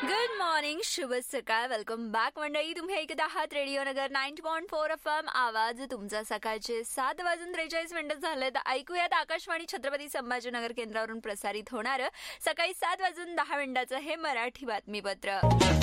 Good morning, शुभ सकाळ. Welcome back मंडळी. तुम्ही ऐकत आहात रेडिओ नगर 90.4 FM. आवाज तुमचा. सकाळचे 7:43 झाले. तर ऐकूयात आकाशवाणी छत्रपती संभाजीनगर केंद्रावरून प्रसारित होणारं सकाळी 7:10 हे मराठी बातमीपत्र.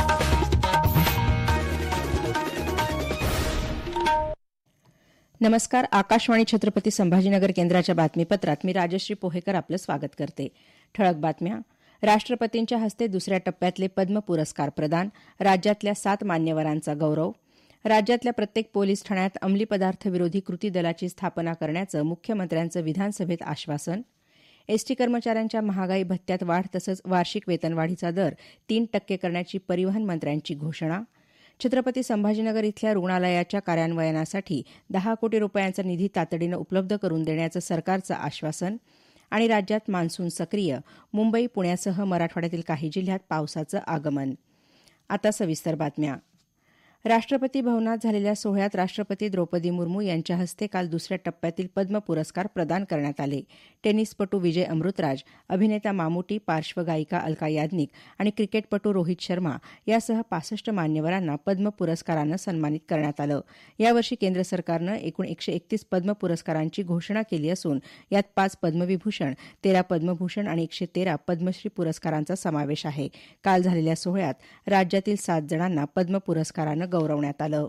नमस्कार. आकाशवाणी छत्रपती संभाजीनगर केंद्राच्या बातमीपत्रात मी राजश्री पोहेकर आपलं स्वागत करते. ठळक बातम्या. राष्ट्रपतींच्या हस्ते दुसऱ्या टप्प्यातले पद्म पुरस्कार प्रदान. राज्यातल्या 7 मान्यवरांचा गौरव. राज्यातल्या प्रत्येक पोलीस ठाण्यात अंमली पदार्थ विरोधी कृती दलाची स्थापना करण्याचं मुख्यमंत्र्यांचं विधानसभेत आश्वासन. एसटी कर्मचाऱ्यांच्या महागाई भत्त्यात वाढ तसंच वार्षिक वेतनवाढीचा दर 3% करण्याची परिवहन मंत्र्यांची घोषणा. छत्रपती संभाजीनगर इथल्या रुग्णालयाच्या कार्यान्वयनासाठी 10 कोटी रुपयांचा निधी तातडीनं उपलब्ध करून देण्याचं सरकारचं आश्वासन. आणि राज्यात मान्सून सक्रिय. मुंबई, पुण्यासह मराठवाड्यातील काही जिल्ह्यात पावसाचं आगमन. आता सविस्तर बातम्या. राष्ट्रपती भवनात झालेल्या सोहळ्यात राष्ट्रपती द्रौपदी मुर्मू यांच्या हस्ते काल दुसऱ्या टप्प्यातील पद्म पुरस्कार प्रदान करण्यात आले. टेनिसपटू विजय अमृतराज, अभिनेता मामुटी, पार्श्वगायिका अलका याज्ञिक आणि क्रिकेटपटू रोहित शर्मा यासह 65 मान्यवरांना पद्म पुरस्कारानं सन्मानित करण्यात आलं. यावर्षी केंद्र सरकारनं एकूण 131 पद्म पुरस्कारांची घोषणा केली असून यात 5 पद्मविभूषण, 13 पद्मभूषण आणि 113 पद्मश्री पुरस्कारांचा समावेश आहे. काल झालेल्या सोहळ्यात राज्यातील 7 जणांना पद्म पुरस्कारानं गौरवण्यात आलं.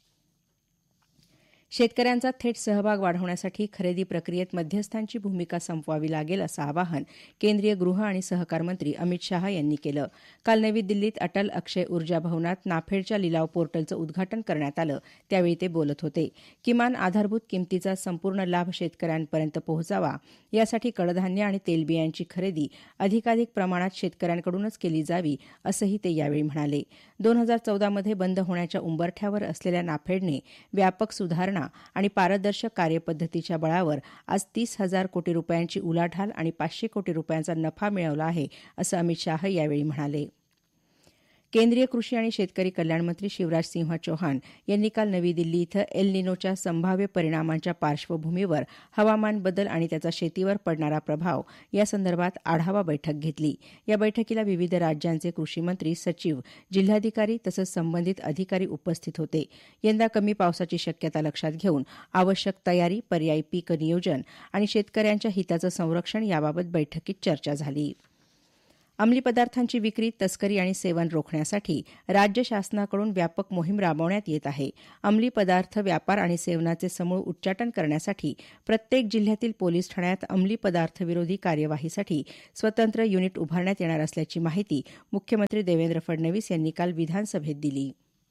शेतकऱ्यांचा थेट सहभाग वाढवण्यासाठी खरेदी प्रक्रियेत मध्यस्थांची भूमिका संपवावी लागेल असं आवाहन केंद्रीय गृह आणि सहकार मंत्री अमित शाह यांनी केलं. काल नवी दिल्लीत अटल अक्षय ऊर्जा भवनात नाफेडच्या लिलाव पोर्टलचं उद्घाटन करण्यात आलं. त्यावेळी ते बोलत होते. किमान आधारभूत किमतीचा संपूर्ण लाभ शेतकऱ्यांपर्यंत पोहोचावा यासाठी कडधान्य आणि तेलबियांची खरेदी अधिकाधिक प्रमाणात शेतकऱ्यांकडूनच केली जावी असंही ते यावेळी म्हणाले. 2014 बंद होण्याच्या उंबरठ्यावर असलेल्या नाफेडने व्यापक सुधारणा आणि पारदर्शक कार्यपद्धतीच्या बळावर आज 30,000 कोटी रुपयांची उलाढाल आणि 500 कोटी रुपयांचा नफा मिळवला आहे असं अमित शाह यावेळी म्हणाले. केंद्रीय कृषी आणि शेतकरी कल्याण मंत्री शिवराज सिंह चौहान यांनी काल नवी दिल्ली इथं एल निनोच्या संभाव्य परिणामांच्या पार्श्वभूमीवर हवामान बदल आणि त्याचा शेतीवर पडणारा प्रभाव यासंदर्भात आढावा बैठक घेतली. या बैठकीला विविध राज्यांचे कृषी मंत्री, सचिव, जिल्हाधिकारी तसंच संबंधित अधिकारी उपस्थित होते. यंदा कमी पावसाची शक्यता लक्षात घेऊन आवश्यक तयारी, पर्यायी पीक नियोजन आणि शेतकऱ्यांच्या हिताचं संरक्षण याबाबत बैठकीत चर्चा झाली. अंमली पदार्थांची विक्री, तस्करी आणि सेवन रोखण्यासाठी राज्य शासनाकडून व्यापक मोहीम राबवण्यात येत आहे. अंमली पदार्थ व्यापार आणि सेवनाचे समूळ उच्चाटन करण्यासाठी प्रत्येक जिल्ह्यातील पोलीस ठाण्यात अंमली पदार्थ विरोधी कार्यवाहीसाठी स्वतंत्र युनिट उभारण्यात येणार असल्याची माहिती मुख्यमंत्री देवेंद्र फडणवीस यांनी काल विधानसभेत दिली.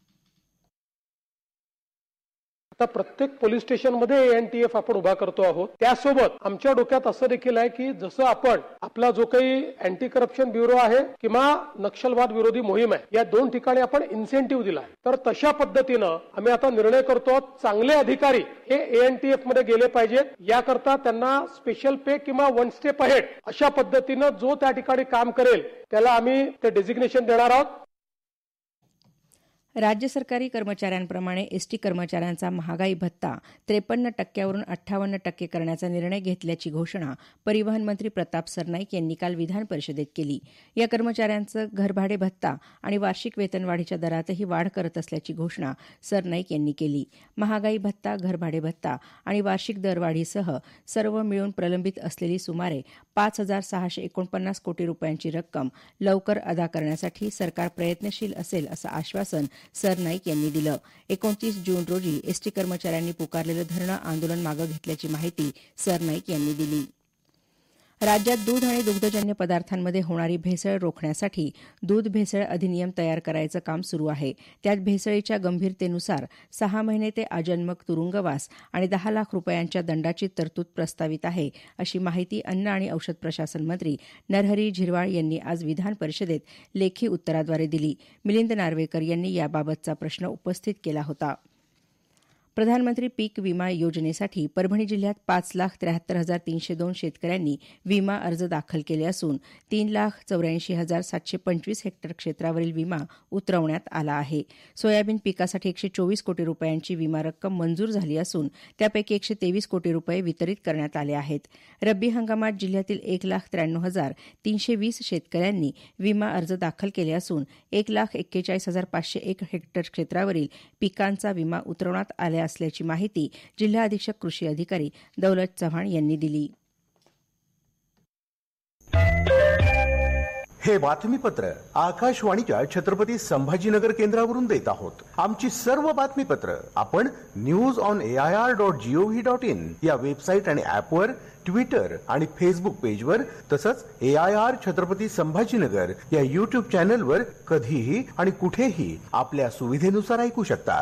आता प्रत्येक पोलीस स्टेशनमध्ये एएनटीएफ आपण उभा करतो आहोत. त्यासोबत आमच्या डोक्यात असं देखील आहे की जसं आपण आपला जो काही अँटी करप्शन ब्युरो आहे किंवा नक्षलवाद विरोधी मोहीम आहे, या 2 ठिकाणी आपण इन्सेंटिव्ह दिला आहे. तर तशा पद्धतीनं आम्ही आता निर्णय करतो, चांगले अधिकारी हे एएनटीएफ मध्ये गेले पाहिजेत. याकरता त्यांना स्पेशल पे किंवा 1 स्टेप अहेड अशा पद्धतीनं जो त्या ठिकाणी काम करेल त्याला आम्ही ते डेझिग्नेशन देणार आहोत. राज्य सरकारी कर्मचाऱ्यांप्रमाणे एसटी कर्मचाऱ्यांचा महागाई भत्ता 53% 58% करण्याचा निर्णय घेतल्याची घोषणा परिवहन मंत्री प्रताप सरनाईक यांनी काल विधान परिषदेत केली. या कर्मचाऱ्यांचं घरभाडे भत्ता आणि वार्षिक वेतनवाढीच्या दरातही वाढ करत असल्याची घोषणा सरनाईक यांनी केली. महागाई भत्ता, घरभाडे भत्ता आणि वार्षिक दरवाढीसह सर्व मिळून प्रलंबित असलेली सुमारे 5,649 कोटी रुपयांची रक्कम लवकर अदा करण्यासाठी सरकार प्रयत्नशील असेल असं आश्वासन सरनाईक यांनी दिलं. 29 जून रोजी एसटी कर्मचाऱ्यांनी पुकारलेलं धरणं आंदोलन मागे घेतल्याची माहिती सरनाईक यांनी दिली. राज्यात दूध आणि दुग्धजन्य पदार्थांमध्ये होणारी भेसळ रोखण्यासाठी दूध भेसळ अधिनियम तयार करायचं काम सुरू आहे. त्यात भेसळीच्या गंभीरतेनुसार 6 महिने ते आजन्मक तुरुंगवास आणि 10 लाख रुपयांच्या दंडाची तरतूद प्रस्तावित आहे, अशी माहिती अन्न आणि औषध प्रशासन मंत्री नरहरी झिरवाळ यांनी आज विधान परिषदेत लेखी उत्तराद्वारे दिली. मिलिंद नार्वेकर यांनी याबाबतचा प्रश्न उपस्थित केला होता. प्रधानमंत्री पीक विमा योजनेसाठी परभणी जिल्ह्यात 5,73,302 शेतकऱ्यांनी विमा अर्ज दाखल केले असून 3,84,725 हेक्टर क्षेत्रावरील विमा उतरवण्यात आला आहे. सोयाबीन पिकासाठी 124 कोटी रुपयांची विमा रक्कम मंजूर झाली असून त्यापैकी 123 कोटी रुपये वितरित करण्यात आले आहेत. रब्बी हंगामात जिल्ह्यातील 1,93,320 शेतकऱ्यांनी विमा अर्ज दाखल केले असून 1,41,501 हेक्टर क्षेत्रावरील पिकांचा विमा उतरवण्यात आला असल्याची माहिती जिल्हा अधीक्षक कृषी अधिकारी दौलत चव्हाण यांनी दिली. हे बातमीपत्र आकाशवाणीच्या छत्रपती संभाजीनगर केंद्रावरून देत आहोत. आमची सर्व बातमीपत्र आपण news.air.gov.in या वेबसाईट आणि ऍपवर, ट्विटर आणि फेसबुक पेजवर तसंच AIR छत्रपती संभाजीनगर या युट्यूब चॅनलवर कधीही आणि कुठेही आपल्या सुविधेनुसार ऐकू शकता.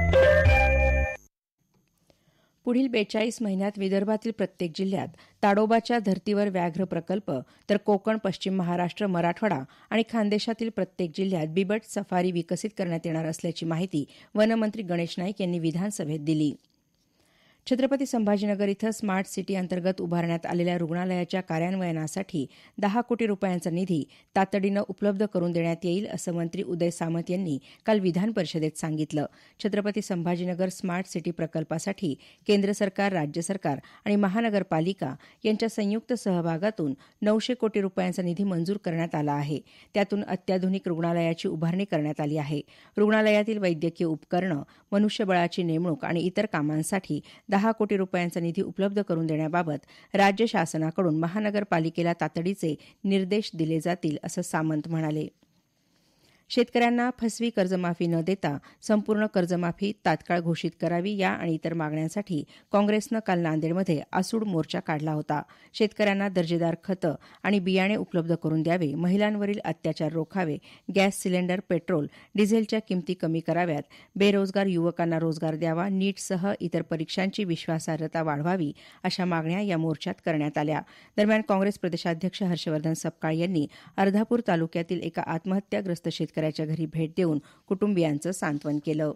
पुढील 42 महिन्यात विदर्भातील प्रत्येक जिल्ह्यात ताडोबाच्या धर्तीवर व्याघ्र प्रकल्प तर कोकण, पश्चिम महाराष्ट्र, मराठवाडा आणि खानदेशातील प्रत्येक जिल्ह्यात बिबट सफारी विकसित करण्यात येणार असल्याची माहिती वनमंत्री गणेश नाईक यांनी विधानसभेत दिली. छत्रपती संभाजीनगर इथं स्मार्ट सिटी अंतर्गत उभारण्यात आलेल्या रुग्णालयाच्या कार्यान्वयनासाठी 10 कोटी रुपयांचा निधी तातडीनं उपलब्ध करून देण्यात येईल असं मंत्री उदय सामंत यांनी काल विधान परिषदेत सांगितलं. छत्रपती संभाजीनगर स्मार्ट सिटी प्रकल्पासाठी केंद्र सरकार, राज्य सरकार आणि महानगरपालिका यांच्या संयुक्त सहभागातून 900 कोटी रुपयांचा निधी मंजूर करण्यात आला आहे. त्यातून अत्याधुनिक रुग्णालयाची उभारणी करण्यात आली आहे. रुग्णालयातील वैद्यकीय उपकरणं, मनुष्यबळाची नेमणूक आणि इतर कामांसाठी 10 कोटी रुपयांचा निधी उपलब्ध करून देण्याबाबत राज्य शासनाकडून महानगरपालिकेला तातडीचे निर्देश दिले जातील असं सामंत म्हणाले. शेतकऱ्यांना फसवी कर्जमाफी न देता संपूर्ण कर्जमाफी तात्काळ घोषित करावी या आणि इतर मागण्यांसाठी काँग्रेसनं काल नांदेडमध्ये आसूड मोर्चा काढला होता. शेतकऱ्यांना दर्जेदार खतं आणि बियाणे उपलब्ध करून द्यावे, महिलांवरील अत्याचार रोखावे, गॅस सिलेंडर, पेट्रोल, डिझेलच्या किमती कमी कराव्यात, बेरोजगार युवकांना रोजगार द्यावा, नीटसह इतर परीक्षांची विश्वासार्हता वाढवावी अशा मागण्या या मोर्चात करण्यात आल्या. दरम्यान काँग्रेस प्रदेशाध्यक्ष हर्षवर्धन सपकाळ यांनी अर्धापूर तालुक्यातील एका आत्महत्याग्रस्त शेतकऱ्याच्या घरी भेट देऊन कुटुंबियांचं सांत्वन केलं.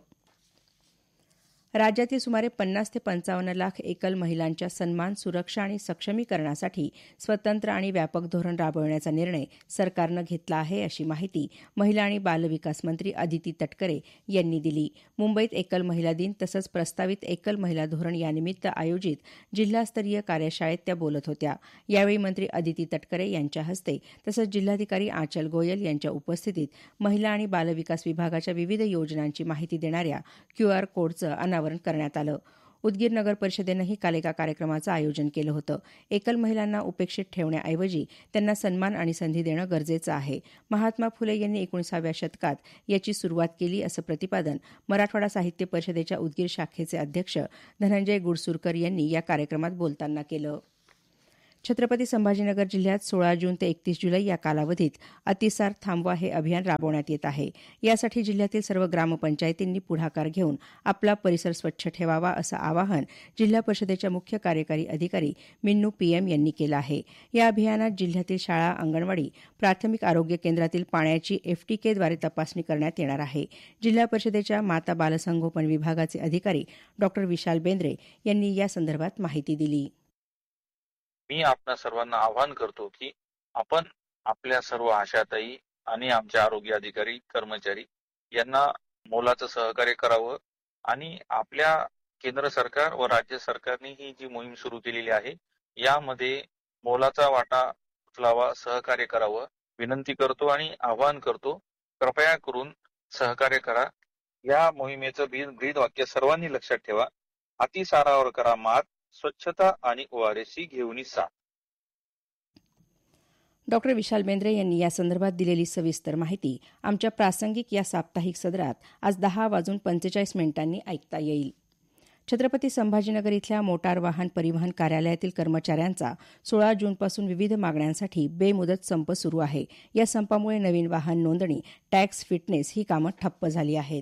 राज्यातील सुमारे 50 ते 55 लाख एकल महिलांच्या सन्मान, सुरक्षा आणि सक्षमीकरणासाठी स्वतंत्र आणि व्यापक धोरण राबवण्याचा निर्णय सरकारनं घेतला आहे अशी माहिती महिला आणि बालविकास मंत्री अदिती तटकरे यांनी दिली. मुंबईत एकल महिला दिन तसंच प्रस्तावित एकल महिला धोरण यानिमित्त आयोजित जिल्हास्तरीय कार्यशाळेत त्या बोलत होत्या. यावेळी मंत्री अदिती तटकरे यांच्या हस्ते तसंच जिल्हाधिकारी आंचल गोयल यांच्या उपस्थितीत महिला आणि बालविकास विभागाच्या विविध योजनांची माहिती देणाऱ्या QR कोडचं अनावरण करण्यात आलं. उदगीर नगर परिषदेनंही काल एका कार्यक्रमाचं आयोजन केलं होतं. एकल महिलांना उपेक्षित ठेवण्याऐवजी त्यांना सन्मान आणि संधी देणं गरजेचं आहे. महात्मा फुले यांनी 19व्या शतकात याची सुरुवात केली असं प्रतिपादन मराठवाडा साहित्य परिषदेच्या उदगीर शाखेचे अध्यक्ष धनंजय गुडसुरकर यांनी या कार्यक्रमात बोलताना केलं. छत्रपती संभाजीनगर जिल्ह्यात 16 जून ते 31 जुलै या कालावधीत अतिसार थांबवा हे अभियान राबवण्यात येत आहे. यासाठी जिल्ह्यातील सर्व ग्रामपंचायतींनी पुढाकार घेऊन आपला परिसर स्वच्छ ठेवावा असं आवाहन जिल्हा परिषदेच्या मुख्य कार्यकारी अधिकारी मिन्नू PM यांनी केलं आहे. या अभियानात जिल्ह्यातील शाळा, अंगणवाडी, प्राथमिक आरोग्य केंद्रातील पाण्याची FTKद्वारे तपासणी करण्यात येणार आहे. जिल्हा परिषदेच्या माता बालसंगोपन विभागाचे अधिकारी डॉ. विशाल बेंद्रे यांनी यासंदर्भात माहिती दिली. मी आपल्या सर्वांना आवाहन करतो की आपण आपल्या सर्व आशाताई आणि आमचे आरोग्य अधिकारी, कर्मचारी यांना मोलाचं सहकार्य करावं आणि आपल्या केंद्र सरकार व राज्य सरकारने ही जी मोहीम सुरू केलेली आहे यामध्ये मोलाचा वाटा उचलावा, सहकार्य करावं विनंती करतो आणि आवाहन करतो. कृपया करून सहकार्य करा. या मोहिमेचं ब्रीद वाक्य सर्वांनी लक्षात ठेवा. अतिसारावर करा मात, स्वच्छता आणि ORS घेऊन साथ. डॉ. विशाल बेंद्रे यांनी या संदर्भात दिलेली सविस्तर माहिती आमच्या प्रासंगिक या साप्ताहिक सदरात आज 10:45 ऐकता येईल. छत्रपती संभाजीनगर इथल्या मोटार वाहन परिवहन कार्यालयातील कर्मचाऱ्यांचा 16 जूनपासून विविध मागण्यांसाठी बेमुदत संप सुरू आहे. या संपामुळे नवीन वाहन नोंदणी, टॅक्स, फिटनेस ही कामं ठप्प झाली आहेत.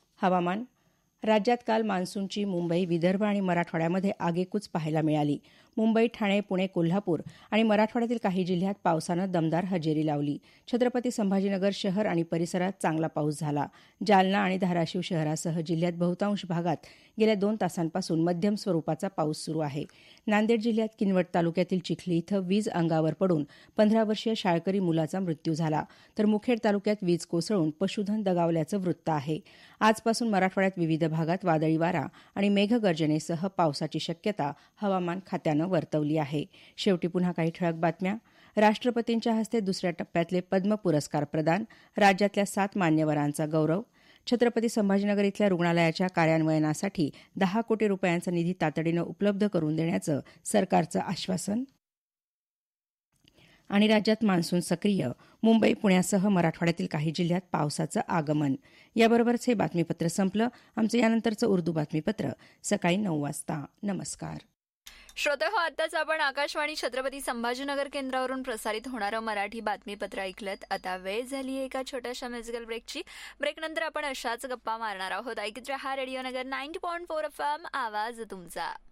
हवामान. राज्यात काल मान्सूनची मुंबई, विदर्भ आणि मराठवाड्यामध्ये आगेकूच पाहायला मिळाली. मुंबई, ठाणे, पुणे, कोल्हापूर आणि मराठवाड्यातील काही जिल्ह्यात पावसानं दमदार हजेरी लावली. छत्रपती संभाजीनगर शहर आणि परिसरात चांगला पाऊस झाला. जालना आणि धाराशिव शहरासह जिल्ह्यात बहुतांश भागात गेल्या 2 तासांपासून मध्यम स्वरूपाचा पाऊस सुरू आहे. नांदेड जिल्ह्यात किनवट तालुक्यातील चिखली इथं वीज अंगावर पडून 15 वर्षीय शाळकरी मुलाचा मृत्यू झाला, तर मुखेड तालुक्यात वीज कोसळून पशुधन दगावल्याचं वृत्त आहे. आजपासून मराठवाड्यात विविध भागात वादळी वारा आणि मेघगर्जनेसह पावसाची शक्यता हवामान खात्यानं वर्तवली आहे. शेवटी पुन्हा काही ठळक बातम्या. राष्ट्रपतींच्या हस्ते दुसऱ्या टप्प्यातले पद्म पुरस्कार प्रदान. राज्यातल्या 7 मान्यवरांचा गौरव. छत्रपती संभाजीनगर इथल्या रुग्णालयाच्या कार्यान्वयनासाठी 10 कोटी रुपयांचा निधी तातडीनं उपलब्ध करून देण्याचं सरकारचं आश्वासन. आणि राज्यात मान्सून सक्रिय. मुंबई, पुण्यासह मराठवाड्यातील काही जिल्ह्यात पावसाचं आगमन. याबरोबरच हे बातमीपत्र संपलं. आमचं यानंतरचं उर्दू बातमीपत्र सकाळी 9 वाजता. नमस्कार. श्रोतेहो, आताच आपण आकाशवाणी छत्रपती संभाजीनगर केंद्रावरून प्रसारित होणारं मराठी बातमीपत्र ऐकलत. आता वेळ झाली आहे एका छोट्याशा म्युझिकल ब्रेकची. ब्रेकनंतर आपण अशाच गप्पा मारणार आहोत. ऐकत रहा रेडिओ नगर 90.4 FM, आवाज तुमचा.